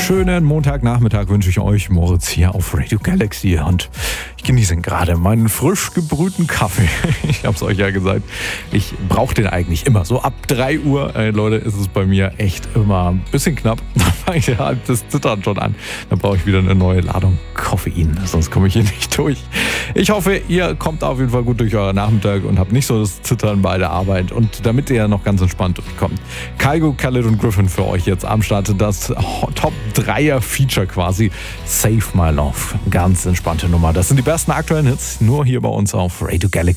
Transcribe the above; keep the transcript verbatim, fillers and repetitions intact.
schönen Montagnachmittag wünsche ich euch. Moritz hier auf Radio Galaxy und ich genieße gerade meinen frisch gebrühten Kaffee. Ich habe es euch ja gesagt, ich brauche den eigentlich immer. So ab drei Uhr, äh, Leute, ist es bei mir echt immer ein bisschen knapp. Da fange ich ja das Zittern schon an. Dann brauche ich wieder eine neue Ladung Koffein, sonst komme ich hier nicht durch. Ich hoffe, ihr kommt auf jeden Fall gut durch euren Nachmittag und habt nicht so das Zittern bei der Arbeit. Und damit ihr noch ganz entspannt durchkommt, Kygo, Khaled und Griffin für euch jetzt am Start. Das Top-Dreier-Feature quasi. Save My Love. Ganz entspannte Nummer. Das sind die besten aktuellen Hits, nur hier bei uns auf Radio Galaxy.